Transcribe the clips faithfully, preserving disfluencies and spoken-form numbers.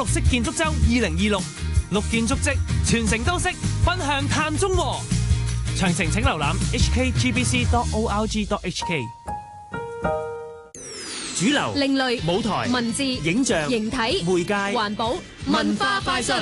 綠色建築週二零二六，綠建築跡，全城都識，奔向碳中和。詳情請瀏覽 h k g b c dot org dot h k。主流、 另類、 舞台、 文字、 影像、 形體、 媒介、 環保、文化快訊。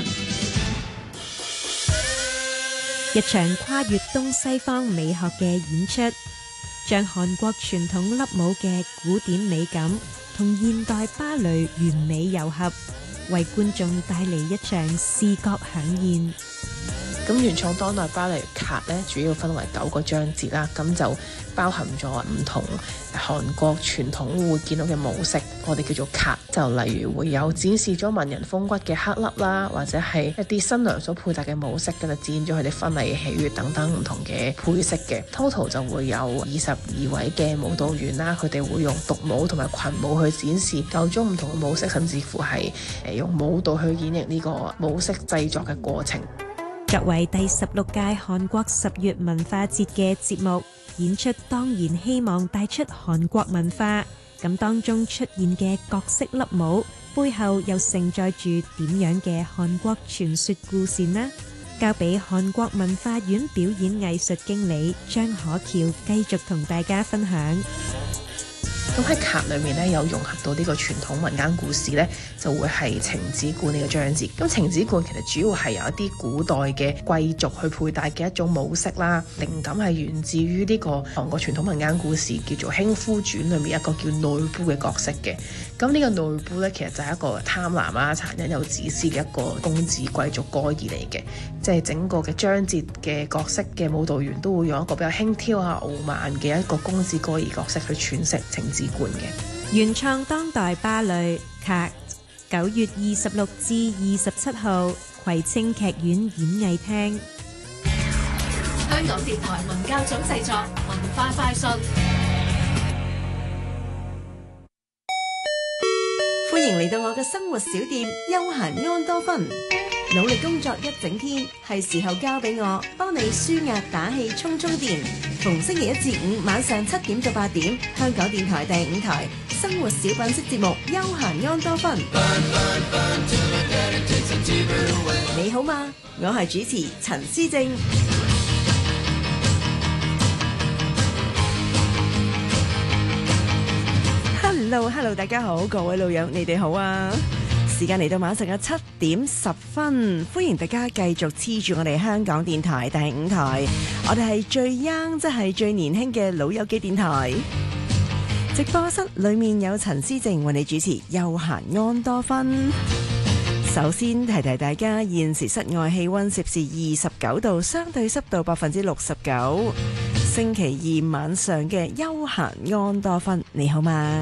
一場跨越東西方美學嘅演出，將韓國傳統粒舞嘅古典美感同現代芭蕾完美糅合，為觀眾帶嚟一場視覺饗宴。 咁原創當代芭蕾卡咧，主要分為九個章節啦，咁就包含咗唔同韓國傳統會見到嘅舞式，我哋叫做卡，就例如會有展示咗文人風骨嘅黑粒啦，或者係一啲新娘所佩戴嘅舞飾，咁就展現咗佢哋婚禮喜悅等等唔同嘅配飾嘅。Total 就會有二十二位嘅舞蹈員啦，佢哋會用獨舞同埋群舞去展示九種唔同嘅舞飾，甚至乎係誒用舞蹈去演繹呢個舞飾製作嘅過程。 作為第十六屆韓國十月文化節嘅節目，演出當然希望帶出韓國文化。咁當中出現嘅各式粒舞，背後又承載住點樣嘅韓國傳說故事呢？交俾韓國文化院表演藝術經理張可喬繼續同大家分享。 咁喺卡裏面咧，有融合到呢個傳統民間故事咧，就會係程子冠呢個章節。咁程子冠其實主要係由一啲古代嘅貴族去佩戴嘅一種舞飾啦，靈感係源自於呢個韓國傳統民間故事叫做《輕夫傳》裏面一個叫內部嘅角色嘅。咁呢個內部咧，其實就係一個貪婪啦、殘忍又自私嘅一個公子貴族哥兒嚟嘅。即係整個嘅章節嘅角色嘅舞蹈員都會用一個比較輕佻啊、傲慢嘅一個公子哥兒角色去詮釋程子冠嘅原創當代芭蕾卡，九月二十六至二十七號葵青劇院演藝廳。 香港電台文教組製作文化快訊。 歡迎嚟到我嘅生活小店休閒安多芬。努力工作一整天，係時候交俾我幫你舒壓打氣充充電。逢星期一至五晚上七點到八點，香港電台第五台生活小品式節目休閒安多芬。你好嗎？我係主持陳思正。Hello Hello， 大家好，各位老友，你哋好啊！時間嚟到晚上嘅七點十分，歡迎大家繼續黐住我哋香港電台第五台，我哋係最 young， 即係最年輕嘅老友記電台。直播室裏面有陳思靜為你主持休閒安多芬。首先提提大家，現時室外氣溫攝氏二十九度，相對濕度百分之六十九。星期二晚上嘅休閒安多芬，你好嘛？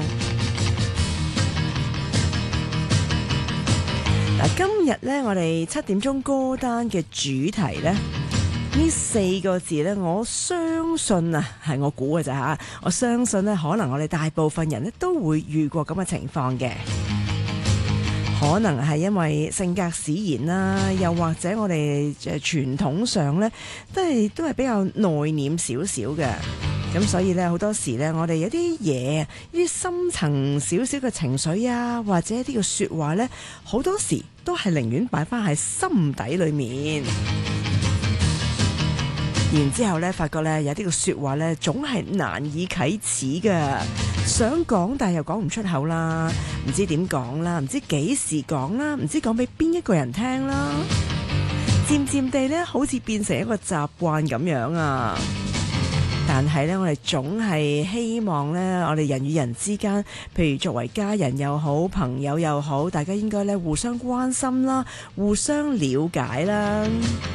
嗱，今日咧，我哋七點鐘歌單嘅主題咧，呢四個字咧，我相信啊，係我估嘅咋吓，我相信咧，可能我哋大部分人咧都會遇過咁嘅情況嘅。可能係因為性格使然啦，又或者我哋誒傳統上咧，都係都係比較內斂少少嘅。咁所以咧，好多時咧，我哋有啲嘢，啲深層少少嘅情緒啊，或者一啲嘅說話咧，好多時都係寧願擺翻喺心底裏面。然之後咧，發覺咧有啲嘅說話咧，總係難以啟齒嘅，想講但係又講唔出口啦，唔知點講啦，唔知幾時講啦，唔知講俾邊一個人聽啦，漸漸地咧，好似變成一個習慣咁樣啊！但係咧，我哋總係希望咧，我哋人與人之間，譬如作為家人又好，朋友又好，大家應該咧互相關心啦，互相了解啦。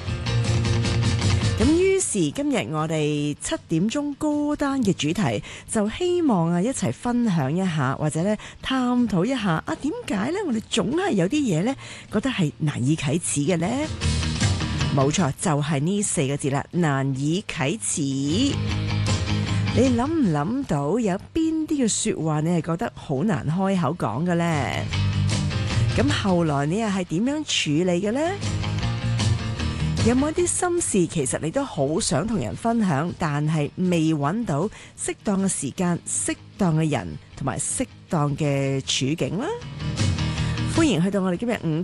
咁於是今日我哋七點鐘歌單嘅主題，就希望啊一齊分享一下，或者咧探討一下啊，點解咧我哋總係有啲嘢咧覺得係難以啟齒嘅咧？冇錯，就係呢四個字啦，難以啟齒。你諗唔諗到有邊啲嘅說話你係覺得好難開口講嘅咧？咁後來你又係點樣處理嘅咧？有冇一啲心事其實你都好想同人分享，但係未揾到適當嘅時間、適當嘅人同埋適當嘅處境啦？歡迎去到我哋今日五